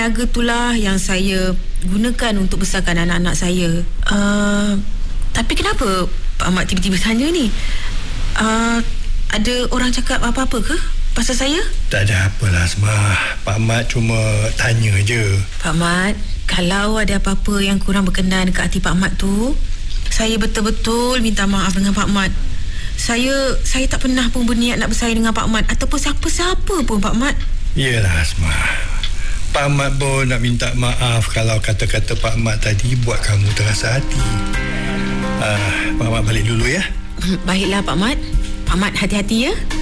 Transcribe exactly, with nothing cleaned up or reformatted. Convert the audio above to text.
Niaga itulah yang saya gunakan untuk besarkan anak-anak saya. Uh, tapi kenapa Pak Ahmad tiba-tiba tanya ni? Uh, ada orang cakap apa-apa ke pasal saya? Tak ada apalah, Asmah. Pak Ahmad cuma tanya je. Pak Ahmad, kalau ada apa-apa yang kurang berkenan dekat hati Pak Ahmad tu, saya betul-betul minta maaf dengan Pak Ahmad. Saya saya tak pernah pun berniat nak bersaing dengan Pak Ahmad ataupun siapa-siapa pun, Pak Ahmad. Yelah, Asmah. Pak Ahmad pun nak minta maaf kalau kata-kata Pak Ahmad tadi buat kamu terasa hati. Uh, Pak Ahmad balik dulu ya. Baiklah Pak Ahmad. Pak Ahmad hati-hati ya.